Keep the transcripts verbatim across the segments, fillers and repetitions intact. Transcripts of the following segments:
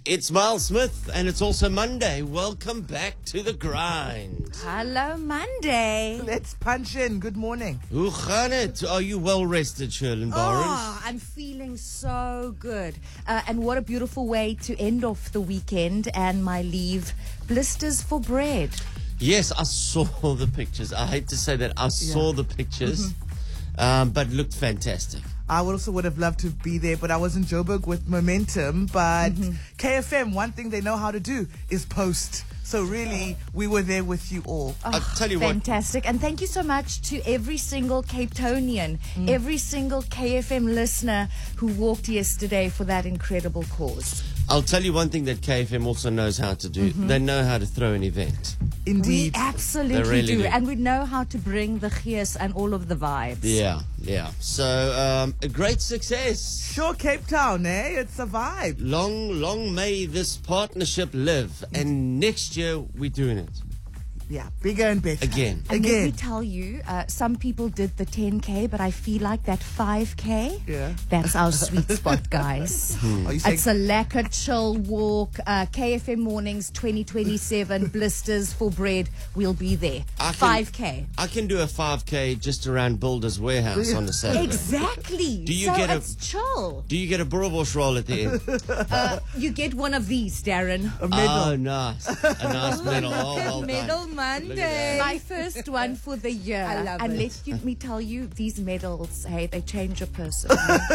It's Miles Smith, and it's also Monday. Welcome back to the grind. Hello, Monday. Let's punch in. Good morning. Hoe gaan het? Are you well rested, Sherlyn Barnes? Oh, I'm feeling so good. Uh, and what a beautiful way to end off the weekend and my leave. Blisters for bread. Yes, I saw the pictures. I hate to say that. I saw the pictures, um, but it looked fantastic. I would also would have loved to be there, but I was in Joburg with Momentum. But K F M, one thing they know how to do is post. So really, we were there with you all. I'll tell you what. Fantastic. And thank you so much to every single Cape Townian, every single K F M listener who walked yesterday for that incredible cause. I'll tell you one thing that K F M also knows how to do. They know how to throw an event. Indeed. We absolutely They really do. do. And we know how to bring the gees and all of the vibes. Yeah, yeah. So, um, a great success. Sure, Cape Town, eh? It's a vibe. Long, long may this partnership live. And next year, we're doing it Yeah, bigger and better. again. And let me Again. tell you, uh, some people did the ten K, but I feel like that five K, Yeah. that's our sweet spot, guys. Are you saying It's a lekker chill walk. Uh, K F M Mornings twenty twenty-seven, Blisters for Bread. We'll be there. I can- five K. I can do a five K just around Builder's Warehouse on a Saturday. Exactly. Do you so get a- it's chill. Do you get a boerewors roll at the end? Uh, you get one of these, Darren. a medal? Oh, nice. A nice medal. Oh, well Medal done. Monday. My first one for the year. I love and it. let you, me tell you, these medals, hey, they change a person.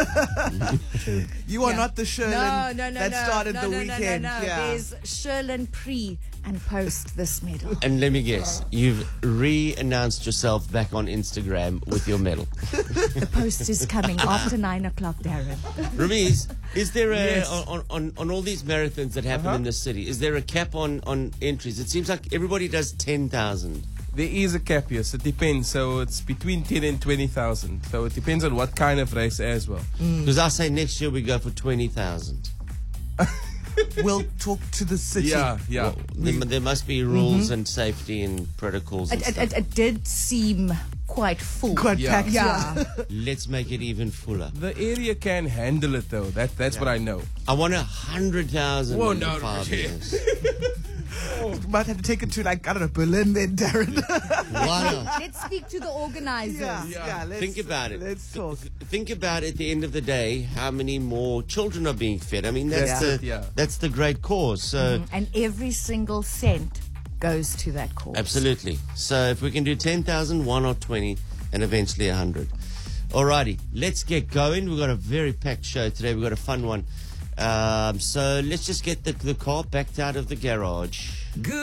you are Yeah. not the Sherlyn no, no, no, that no, started no, the no, weekend. No, no, no. Yeah. There's Sherlyn pre and post this medal. And let me guess, you've re-announced yourself back on Instagram with your medal. The post is coming after nine o'clock, Darren. Ramiz, is there a, Yes. on, on, on all these marathons that happen in the city, is there a cap on, on entries? It seems like everybody does ten thousand. There is a cap, yes. It depends. So it's between ten and twenty thousand. So it depends on what kind of race as well. Because I say next year we go for twenty thousand. We'll talk to the city. Yeah, yeah. Well, there, there must be rules and safety and protocols and It, it, stuff. it, it did seem quite full. Quite Yeah. packed. yeah. Let's make it even fuller. The area can handle it, though. That That's what I know. I want a hundred thousand Whoa, in no, five yeah. years. Might have to take it to, like, I don't know, Berlin then, Darren. Why not? Let's speak to the organizers. yeah, Yeah. yeah. Let's, Think about it. Let's talk. Th- Think about at the end of the day how many more children are being fed. I mean, that's Yeah. the it, yeah. that's the great cause. So And every single cent goes to that cause. absolutely. So if we can do ten thousand, one or twenty, and eventually a hundred. Alrighty, let's get going. We've got a very packed show today. We've got a fun one. Um, so let's just get the, the car backed out of the garage. Good.